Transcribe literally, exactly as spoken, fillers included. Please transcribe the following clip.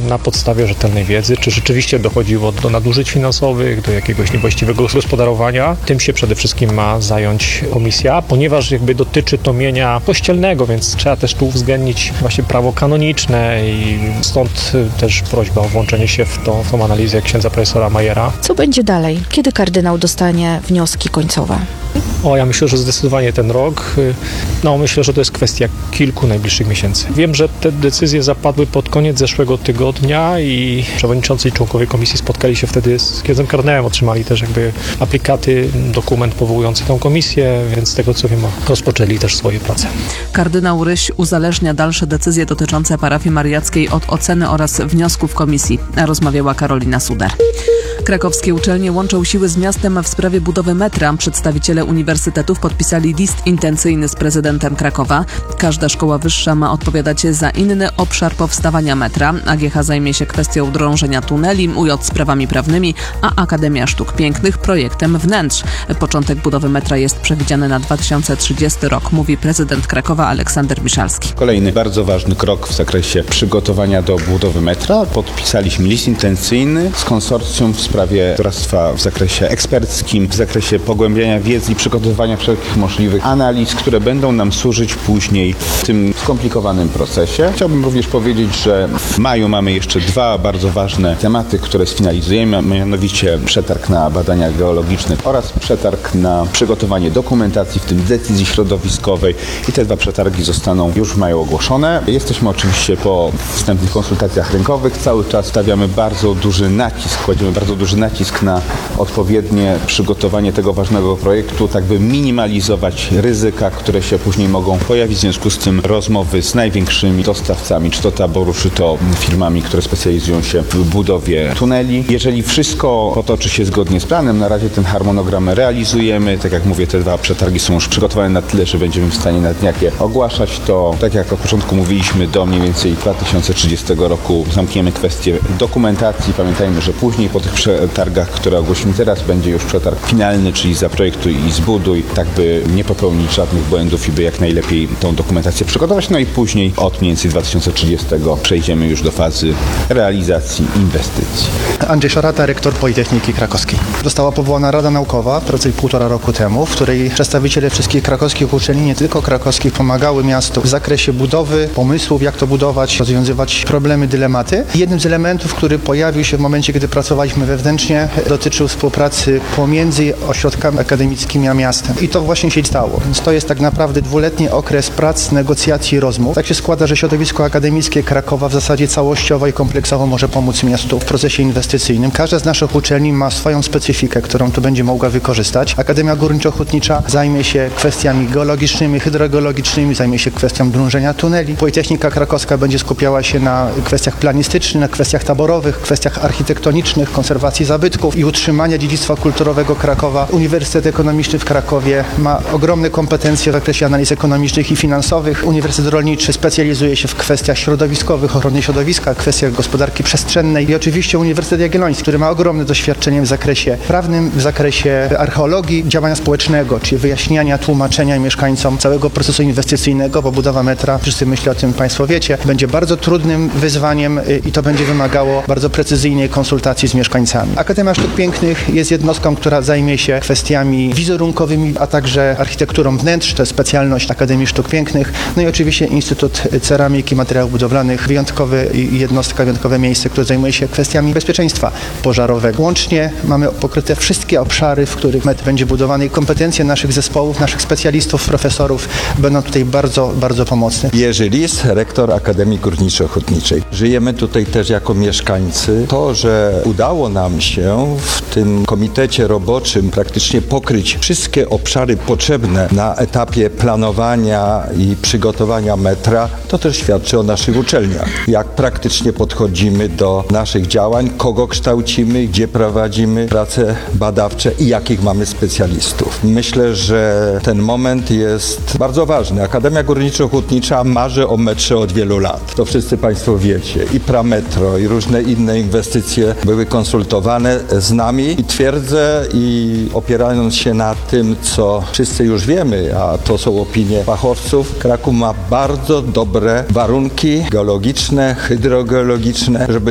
na podstawie rzetelnej wiedzy, czy rzeczywiście dochodziło do nadużyć finansowych, do jakiegoś niewłaściwego gospodarowania. Tym się przede wszystkim ma zająć komisja, ponieważ jakby dotyczy to mienia kościelnego, więc trzeba też tu uwzględnić właśnie prawo kanoniczne i stąd też prośba o włączenie się w tą, w tą analizę księdza profesora Majera. Co będzie dalej? Kiedy kardynał dostanie wnioski końcowe? O, ja myślę, że zdecydowanie ten rok. No, myślę, że to jest kwestia kilku najbliższych miesięcy. Wiem, że te decyzje zapadły pod koniec zeszłego tygodnia i przewodniczący i członkowie komisji spotkali się wtedy z księdzem kardynałem, otrzymali też jakby aplikaty, dokument powołujący tę komisję, więc z tego co wiem, rozpoczęli też swoje prace. Kardynał Ryś uzależnia dalsze decyzje dotyczące parafii mariackiej od oceny oraz wniosków komisji. Rozmawiała Karolina Suder. Krakowskie uczelnie łączą siły z miastem w sprawie budowy metra. Przedstawiciele uniwersytetów podpisali list intencyjny z prezydentem Krakowa. Każda szkoła wyższa ma odpowiadać za inny obszar powstawania metra. A G H zajmie się kwestią drążenia tuneli, U J sprawami prawnymi, a Akademia Sztuk Pięknych projektem wnętrz. Początek budowy metra jest przewidziany na dwa tysiące trzydziesty rok, mówi prezydent Krakowa Aleksander Miszalski. Kolejny bardzo ważny krok w zakresie przygotowania do budowy metra. Podpisaliśmy list intencyjny z konsorcjum w sprawie doradztwa w zakresie eksperckim, w zakresie pogłębiania wiedzy i przygotowywania wszelkich możliwych analiz, które będą nam służyć później w tym skomplikowanym procesie. Chciałbym również powiedzieć, że w maju mamy jeszcze dwa bardzo ważne tematy, które sfinalizujemy, mianowicie przetarg na badania geologiczne oraz przetarg na przygotowanie dokumentacji, w tym decyzji środowiskowej i te dwa przetargi zostaną już w maju ogłoszone. Jesteśmy oczywiście po wstępnych konsultacjach rynkowych. Cały czas stawiamy bardzo duży nacisk, kładziemy bardzo duży nacisk na odpowiednie przygotowanie tego ważnego projektu, tak by minimalizować ryzyka, które się później mogą pojawić. W związku z tym rozmowy z największymi dostawcami, czy to taboru, czy to firmami, które specjalizują się w budowie tuneli. Jeżeli wszystko potoczy się zgodnie z planem, na razie ten harmonogram realizujemy. Tak jak mówię, te dwa przetargi są już przygotowane na tyle, że będziemy w stanie na dniach je ogłaszać. To, tak jak od początku mówiliśmy, do mniej więcej dwa tysiące trzydziestego roku zamkniemy kwestię dokumentacji. Pamiętajmy, że później po tych przetargach, które ogłosimy teraz, będzie już przetarg finalny, czyli zaprojektuj i zbuduj, tak by nie popełnić żadnych błędów i by jak najlepiej tą dokumentację przygotować. No i później od mniej więcej dwa tysiące trzydziestego przejdziemy już do fazy realizacji inwestycji. Andrzej Szarata, rektor Politechniki Krakowskiej. Została powołana Rada Naukowa prawie półtora roku temu, w której przedstawiciele wszystkich krakowskich uczelni, nie tylko krakowskich, pomagały miastu w zakresie budowy, pomysłów, jak to budować, rozwiązywać problemy, dylematy. Jednym z elementów, który pojawił się w momencie, kiedy pracowaliśmy wewnętrznie, dotyczył współpracy pomiędzy ośrodkami akademickimi a miastem. I to właśnie się stało. Więc to jest tak naprawdę dwuletni okres prac, negocjacji, rozmów. Tak się składa, że środowisko akademickie Krakowa w zasadzie całościowo i kompleksowo może pomóc miastu w procesie inwestycyjnym. Każda z naszych uczelni ma swoją specyfikę, którą tu będzie mogła wykorzystać. Akademia Górniczo-Hutnicza zajmie się kwestiami geologicznymi, hydrogeologicznymi, zajmie się kwestią drążenia tuneli. Politechnika Krakowska będzie skupiała się na kwestiach planistycznych, na kwestiach taborowych, kwestiach architektonicznych, konserwacji zabytków i utrzymania dziedzictwa kulturowego Krakowa. Uniwersytet Ekonomiczny w Krakowie ma ogromne kompetencje w zakresie analiz ekonomicznych i finansowych. Uniwersytet Rolniczy specjalizuje się w kwestiach środowiskowych, ochrony środowiska, kwestiach gospodarki przestrzennej i oczywiście Uniwersytet Jagielloński, który ma ogromne doświadczenie w zakresie prawnym, w zakresie archeologii, działania społecznego, czyli wyjaśniania, tłumaczenia mieszkańcom całego procesu inwestycyjnego, bo budowa metra, wszyscy myślę o tym Państwo wiecie, będzie bardzo trudnym wyzwaniem i to będzie wymagało bardzo precyzyjnej konsultacji z mieszkańcami. Akademia Sztuk Pięknych jest jednostką, która zajmie się kwestiami wizerunkowymi, a także architekturą wnętrz, to jest specjalność Akademii Sztuk Pięknych. No i oczywiście Instytut Ceramiki i Materiałów Budowlanych, wyjątkowy jednostka, wyjątkowe miejsce, które zajmuje się kwestiami bezpieczeństwa pożarowego. Łącznie mamy pokryte wszystkie obszary, w których metr będzie budowany i kompetencje naszych zespołów, naszych specjalistów, profesorów będą tutaj bardzo, bardzo pomocne. Jerzy Lis, rektor Akademii Górniczo-Hutniczej. Żyjemy tutaj też jako mieszkańcy. To, że udało nam się w tym komitecie roboczym praktycznie pokryć wszystkie obszary potrzebne na etapie planowania i przygotowania metra, to też świadczy o naszych uczelniach. Jak praktycznie podchodzimy do naszych działań, kogo kształcimy, gdzie prowadzimy prace badawcze i jakich mamy specjalistów. Myślę, że ten moment jest bardzo ważny. Akademia Górniczo-Hutnicza marzy o metrze od wielu lat. To wszyscy Państwo wiecie. I Prametro, i różne inne inwestycje były konsultowane z nami i twierdzę i opierając się na tym, co wszyscy już wiemy, a to są opinie fachowców, Kraków ma bardzo dobre warunki geologiczne, hydrogeologiczne, żeby